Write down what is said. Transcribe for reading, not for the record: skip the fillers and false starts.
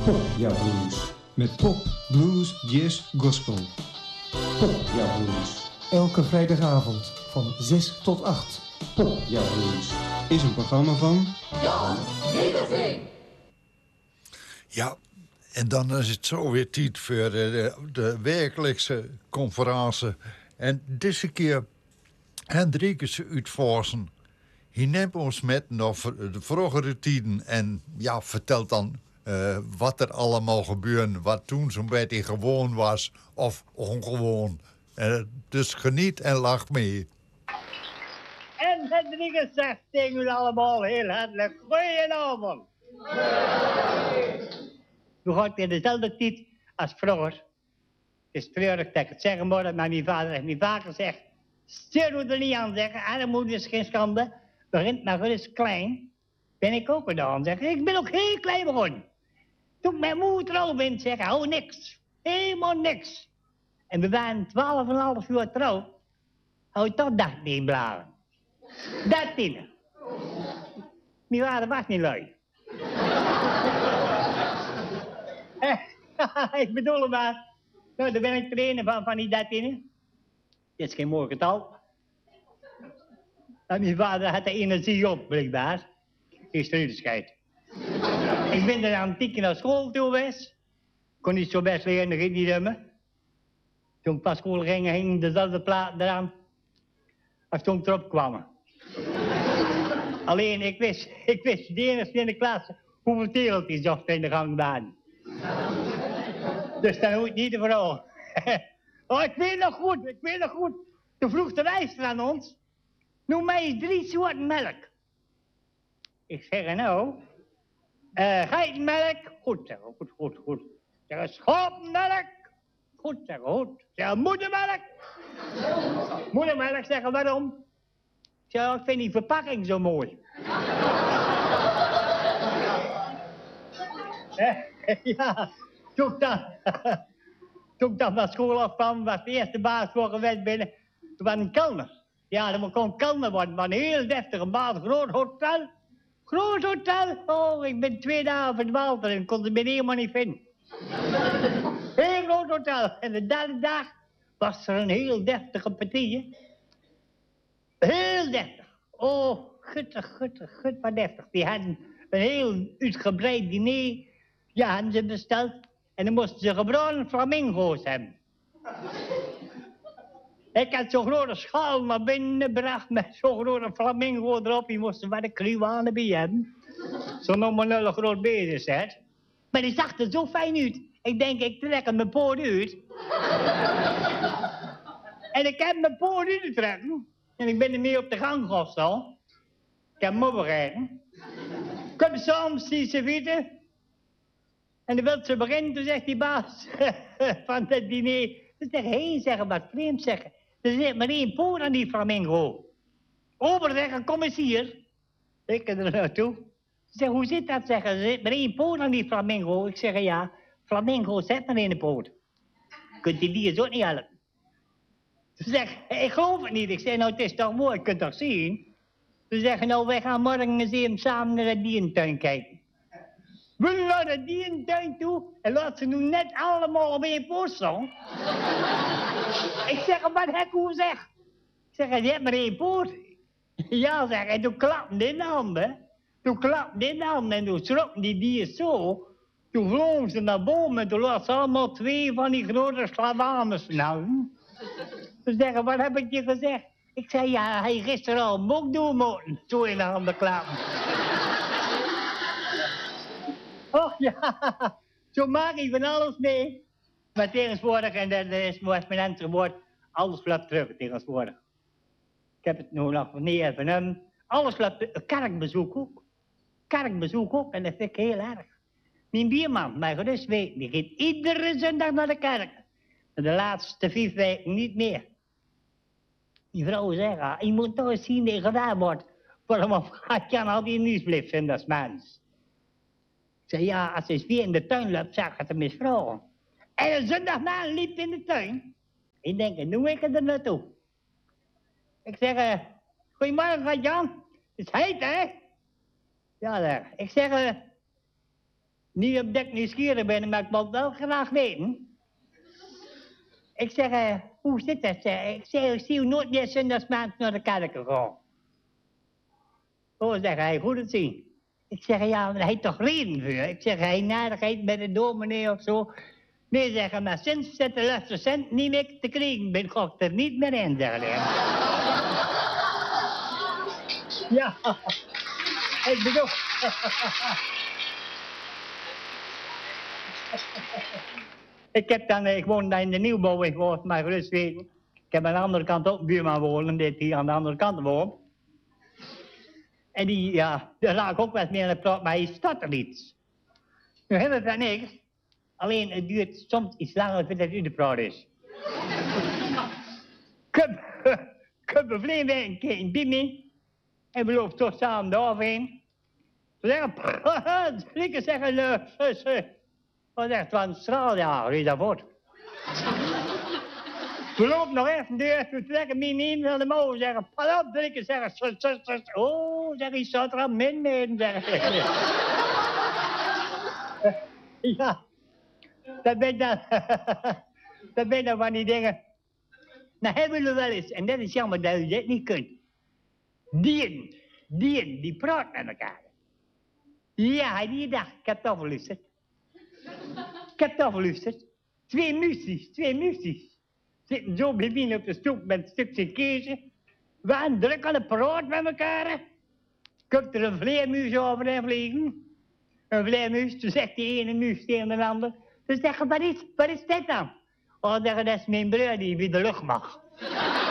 Pop Ja Blues. Met pop, blues, jazz, gospel. Pop Ja Blues. Elke vrijdagavond van 6 tot 8. Pop Ja Blues is een programma van Jan Nederveen. Ja, en dan is het zo weer tijd voor de wekelijkse conferentie. En deze keer Hendrikus uitvorsen. Hij neemt ons met over de vroegere tijden en ja, vertelt dan wat er allemaal gebeurde, wat toen zo'n beetje gewoon was of ongewoon. Dus geniet en lach mee. En Hendrikus zegt tegen u allemaal heel hartelijk goedenavond. Nu gaat weer dezelfde tijd als vroeger. Het is treurig dat ik het zeggen moet, maar mijn vader heeft me vaker gezegd: stuur u er niet aan zeggen, armoede is geen schande. Begint maar eens klein. Ben ik ook gedaan, zeggen. Ik ben ook heel klein begonnen. Toen mijn moeder trouw bent, zeggen, hou niks. Helemaal niks. En we waren 12,5 uur trouw. Hou je toch 13 bladen. 13. Mijn vader was niet lui. Ik bedoel maar. Nou, daar ben ik trainer van die 13. Dit is geen mooi getal. En mijn vader had de energie op, blijkbaar. Is strudenscheid. Ik ben er aan tikken naar school toe geweest. Kon niet zo best leren, dat ging niet dummen. Toen ik pas school ging, hing dezelfde plaat eraan als toen ik erop kwam. Alleen, ik wist de enige in de klas hoeveel tegeltjes zocht in de gangbaan. Dus dan hoeft niet te vragen. Oh, ik weet nog goed. Toen vroeg de wijster aan ons: noem mij eens 3 soorten melk. Ik zeg, nou, geitenmelk, goed zeggen, goed. Zeg, schapenmelk, goed zeggen, goed. Zeg, moedermelk, zeggen, waarom? Zeg, ik vind die verpakking zo mooi. Ja, toen ik dan naar school afkwam, was de eerste baas voor geweest binnen. Toen was een kelner. Ja, dat kon een kelner worden, maar een heel deftige baas, groot hotel. Oh, ik ben 2 dagen verdwaald en kon ze me helemaal niet vinden. Heel groot hotel. En de derde dag was er een heel deftige partij. Heel deftig. Oh, gut, wat deftig. Die hadden een heel uitgebreid diner. Ja, hadden ze besteld. En dan moesten ze gebroken flamingo's hebben. Ik had zo'n grote schaal naar binnen gebracht met zo'n grote flamingo erop. Die moesten wat de kruiwanen bij hebben. Zo'n nominale groot bezig, zeg. Maar die zag er zo fijn uit. Ik denk, ik trek hem mijn poot uit. En ik heb mijn poot uitgetrekken. En ik ben ermee op de gang gestaan. Ik heb hem opgegeven. Kom soms, zie ze weten. En dan wil ze beginnen, toen zegt die baas van het diner. Ze zegt, hé, zeggen, wat vreemd zeggen. Er zit maar 1 poot aan die flamingo. Overleggen, kom eens hier. Ik er naartoe. Ze zegt, hoe zit dat, zeggen? Er zit maar 1 poot aan die flamingo. Ik zeg, ja, flamingo zet maar 1 poot. Kunt die dier zo niet helpen? Ze zegt, ik geloof het niet. Ik zeg, nou, het is toch mooi, je kunt toch zien? Ze zeggen, nou, wij gaan morgen eens even samen naar de dierentuin kijken. We naar de dierentuin toe en laat ze nu net allemaal op 1 poot staan. Ik zeg, wat heb hoe zeg? Ik zeg, je hebt maar 1 poot. Ja, zeg, en toen klapte in de handen. En toen schrokken die dieren zo. Toen vlogen ze naar boven en toen lag ze allemaal 2 van die grote slavanes nou. Ze zeggen, wat heb ik je gezegd? Ik zei, ja, hij gisteren al een bok doen moeten. Zo in de handen klappen. Och ja, zo maak ik van alles mee. Maar tegenwoordig, en dat is mijn andere woord, alles blijft terug tegenwoordig. Ik heb het nu nog neer van hem. Alles blijft terug. Kerkbezoek ook, en dat vind ik heel erg. Mijn bierman, maar gerust weten, die gaat iedere zondag naar de kerk. En de laatste 5 weken niet meer. Die vrouw zegt, je moet toch eens zien dat je gedaan wordt. Voor hem ik kan al die nieuws blijven vinden als mens. Ik zei, ja, als hij weer in de tuin loopt, zag ik het misvragen. En een zondag na liep in de tuin. Ik denk, nu ik er naartoe. Ik zeg, goedemorgen, Jan. Het is heet, hè? Ja, daar. Ik zeg, niet op dat ik nieuwsgierig ben, maar ik wil het wel graag weten. Ik zeg, hoe zit dat? Ik zeg, ik zie u nooit meer zondagsmaand naar de kerk gaan. Oh, zeg hij, goed te zien. Ik zeg, ja, maar hij heeft toch reden voor? Ik zeg, hij nadigheid met de dominee of zo. Nee, zeggen, maar sinds dat de laatste cent niet meer te krijgen ben, ga ik er niet meer in, zeg hij. Ja, ik bedoel... Ik woon daar in de nieuwbouw, ik woon maar gerust weten. Ik heb aan de andere kant ook een buurman wonen, die hier aan de andere kant woont. En die, ja, daar raak ik ook wel eens meer aan de praat, maar hij staat er iets. Nu hebben we van niks. Alleen het duurt soms iets langer voordat het u de praat is. Ik heb een vreemd een keer in Bimini. En we lopen toch samen de overheen. Ze zeggen, wat zegt van een straaljager is dat voor? We lopen nog even deur, we trekken Mimi naar de mouw, zeggen, pas op, drinken, zeggen, oh, zeg, je staat er aan min mee, zeggen. Ja, dat ben dan van die dingen. Nou, hebben we wel eens, en dat is jammer dat u dit niet kunt. Die praat met elkaar. Ja, die dag, ik heb toch verluisterd. Twee muzies. Zitten zo bij op de stoep met een stukje keuze. We gaan druk aan de praat met elkaar. Komt er een vleermuis over en vliegen. Een vleermuis, toen zegt die ene muis tegen de ander. Ze zeggen, wat is dit dan? Oh, zeggen, dat is mijn broer die bij de lucht mag.